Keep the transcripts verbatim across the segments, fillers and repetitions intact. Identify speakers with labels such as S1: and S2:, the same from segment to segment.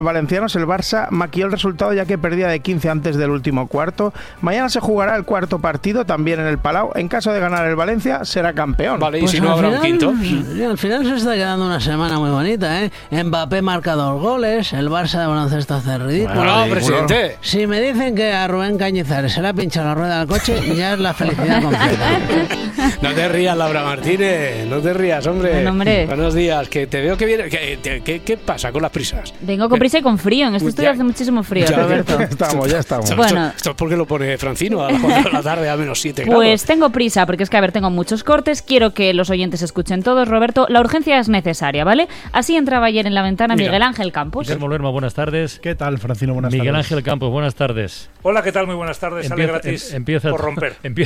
S1: Valencianos, el Barça maquilló el resultado ya que perdía de quince antes del último cuarto. Mañana se jugará el cuarto partido también en el Palau. En caso de ganar el Valencia, será campeón.
S2: Vale, y
S3: pues
S2: si no habrá
S3: final,
S2: un quinto.
S3: Al final se está quedando una semana muy bonita, ¿eh? Mbappé marca dos goles, el Barça de baloncesto hace ridículo.
S2: Bueno, presidente.
S3: Si me dicen que a Rubén Cañizares se le ha pinchado la rueda del coche, ya es la felicidad completa.
S2: No te rías, Laura Martínez, no te rías, hombre.
S4: Bueno, hombre.
S2: Buenos días, que te veo que viene. ¿Qué, te, qué, qué pasa con las prisas?
S4: Vengo con prisa y con frío. En este estudio hace muchísimo frío,
S2: ya,
S4: Roberto.
S1: Ya estamos, ya estamos.
S2: Esto,
S4: Bueno.
S2: esto, esto es porque lo pone Francino a las cuatro de la tarde a menos siete grados.
S4: Pues tengo prisa, porque es que, a ver, tengo muchos cortes. Quiero que los oyentes escuchen todos, Roberto. La urgencia es necesaria, ¿vale? Así entraba ayer en la ventana
S2: Mira.
S4: Miguel Ángel Campos.
S5: Guillermo Lerma, buenas tardes.
S1: ¿Qué tal, Francino? Buenas
S5: Miguel
S1: tardes.
S5: Ángel Campos, buenas tardes.
S6: Hola, ¿qué tal? Muy buenas tardes. Sale gratis
S5: em- empieza
S6: por
S5: tú.
S6: romper.
S5: Empie-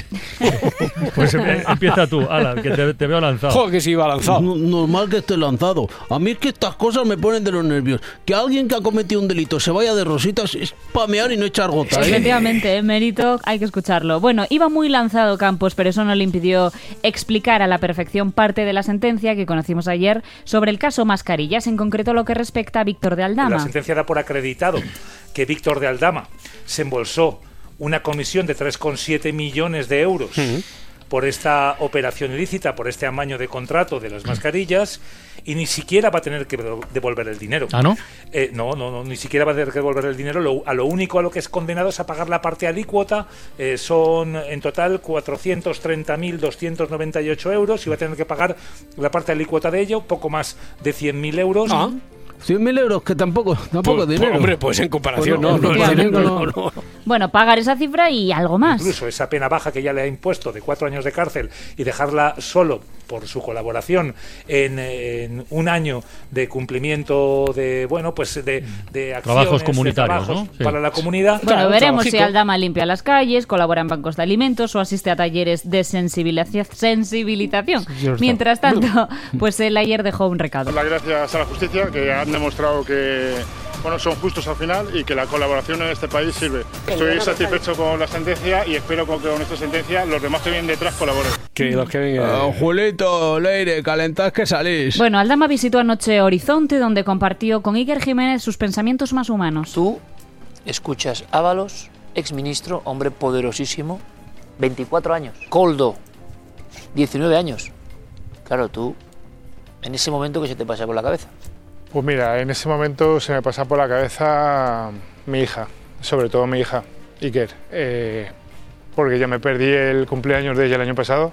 S5: pues em- empieza tú, Ala, que te, te veo lanzado.
S2: Joder, que sí iba lanzado.
S3: No- normal que esté lanzado. A mí es que estas cosas me ponen de los nervios. Que alguien que ha cometido un delito se vaya de rositas es pamear y no echar gota, ¿eh?
S4: Efectivamente, mérito, hay que escucharlo. Bueno, iba muy lanzado Campos, pero eso no le impidió explicar a la perfección parte de la sentencia que conocimos ayer sobre el caso Mascarillas, en concreto lo que respecta a Víctor de
S6: La
S4: Aldama.
S6: sentencia da por acreditado que Víctor de Aldama se embolsó una comisión de tres coma siete millones de euros por esta operación ilícita, por este amaño de contrato de las mascarillas, y ni siquiera va a tener que devolver el dinero.
S5: ¿Ah, no?
S6: Eh, no, no, no, ni siquiera va a tener que devolver el dinero. Lo, a lo único a lo que es condenado es a pagar la parte alícuota. Eh, son en total cuatrocientos treinta mil doscientos noventa y ocho euros y va a tener que pagar la parte alícuota de ello, poco más de cien mil euros.
S2: Ah.
S3: cien mil euros, que tampoco, tampoco
S2: Pues,
S3: es dinero.
S2: hombre, pues en comparación,
S3: Bueno,
S2: no, no, no,
S3: efectivamente,
S2: no,
S3: no.
S2: no, no.
S4: Bueno, pagar esa cifra y algo más.
S6: Incluso esa pena baja que ya le ha impuesto de cuatro años de cárcel y dejarla solo por su colaboración en, en un año de cumplimiento de, bueno, pues de, de acciones,
S5: Trabajos
S6: de
S5: comunitarios,
S6: trabajos
S5: ¿no? Sí.
S6: para la comunidad.
S4: Bueno,
S2: Claro,
S4: veremos si
S2: trabajico.
S4: Aldama limpia las calles, colabora en bancos de alimentos o asiste a talleres de sensibilización. sensibilización. Mientras tanto, pues él ayer dejó un recado.
S7: Las gracias a la justicia, que han demostrado que bueno, son justos al final y que la colaboración en este país sirve. Estoy satisfecho con la sentencia y espero que con esta sentencia los demás que vienen detrás colaboren.
S2: Que los que vengan.
S3: Ah, Julito, Leire, calentad que salís.
S4: Bueno, Aldama visitó anoche Horizonte, donde compartió con Iker Jiménez sus pensamientos más humanos.
S8: Tú escuchas Ábalos, exministro, hombre poderosísimo, veinticuatro años. Coldo, diecinueve años. Claro, tú, en ese momento, ¿qué se te pasa por la cabeza?
S7: Pues mira, en ese momento se me pasa por la cabeza mi hija, sobre todo mi hija, Iker, eh, porque yo me perdí el cumpleaños de ella el año pasado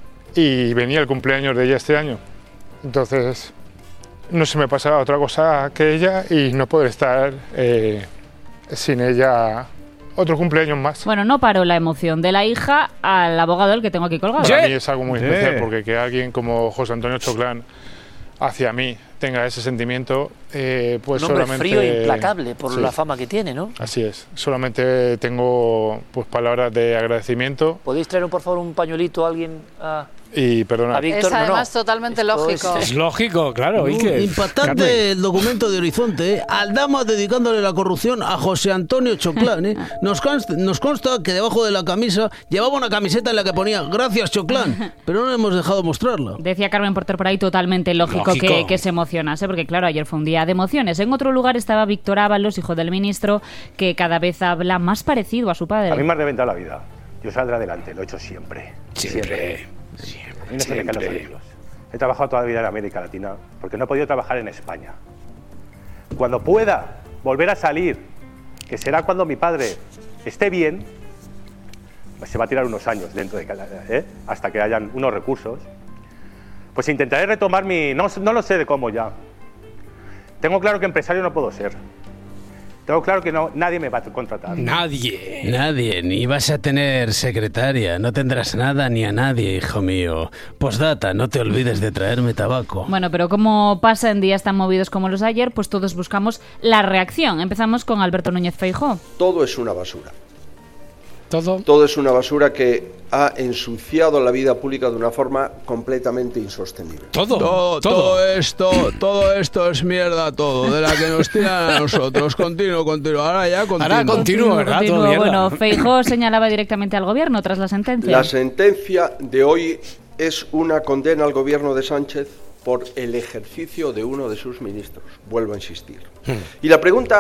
S7: y venía el cumpleaños de ella este año. Entonces no se me pasa otra cosa que ella y no poder estar eh, sin ella otro cumpleaños más.
S4: Bueno, no paró la emoción de la hija al abogado el que tengo aquí colgado.
S7: Para mí es algo muy
S5: Sí.
S7: especial porque que alguien como José Antonio Choclán hacia mí tenga ese sentimiento, eh, pues
S8: Un hombre
S7: solamente...
S8: frío e implacable por
S7: Sí.
S8: la fama que tiene, ¿no?
S7: Así es, solamente tengo pues palabras de agradecimiento
S8: ¿Podéis traer, por favor, un pañuelito a alguien a,
S7: y perdonar.
S8: a Víctor?
S9: Es además
S8: No, no.
S9: totalmente
S8: Esto
S9: lógico.
S8: es-
S2: Es lógico, claro. ¿y qué?
S3: Impactante
S2: Carmen.
S3: el documento de Horizonte, ¿eh? Aldama dedicándole la corrupción a José Antonio Choclán, ¿eh? Nos consta, nos consta que debajo de la camisa llevaba una camiseta en la que ponía "Gracias Choclán", pero no le hemos dejado mostrarla.
S4: Decía Carmen Porter por ahí, totalmente lógico,
S2: Lógico.
S4: Que, que se emocionase, porque claro, ayer fue un día de emociones. En otro lugar estaba Víctor Ábalos, hijo del ministro, que cada vez habla más parecido a su padre.
S10: A mí me ha reventado la vida. Yo saldré adelante, lo he hecho siempre.
S2: Siempre.
S10: A mí no se me caen los
S2: Siempre.
S10: anillos. He trabajado toda la vida en América Latina porque no he podido trabajar en España. Cuando pueda volver a salir, que será cuando mi padre esté bien, pues se va a tirar unos años dentro de cada, ¿eh? hasta que hayan unos recursos, pues intentaré retomar mi... No, no lo sé de cómo ya. Tengo claro que empresario no puedo ser. Tengo claro que no, nadie me va a contratar.
S2: Nadie.
S3: Nadie, ni vas a tener secretaria, no tendrás nada ni a nadie, hijo mío. Postdata, no te olvides de traerme tabaco.
S4: Bueno, pero como pasa en días tan movidos como los de ayer, pues todos buscamos la reacción. Empezamos con Alberto Núñez Feijóo.
S11: Todo es una basura.
S2: Todo.
S11: Todo es una basura que ha ensuciado la vida pública de una forma completamente insostenible.
S2: Todo.
S3: Todo, todo esto, todo esto es mierda, todo, de la que nos tiran a nosotros. Continuo, continuo. Ahora ya continuo.
S2: Ahora continuo, ¿verdad?
S4: Continúo.
S2: Todo mierda.
S4: Bueno, Feijóo señalaba directamente al gobierno tras la sentencia.
S11: La sentencia de hoy es una condena al gobierno de Sánchez por el ejercicio de uno de sus ministros. Vuelvo a insistir. Y la pregunta